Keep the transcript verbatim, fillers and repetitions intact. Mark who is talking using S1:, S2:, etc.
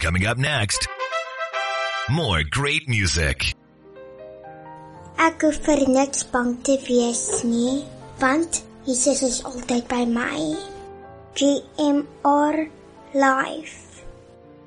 S1: Coming up next, more great music.
S2: Ek hoef vir niks bang te wees nie, want Jesus is altyd by my. G M R Live.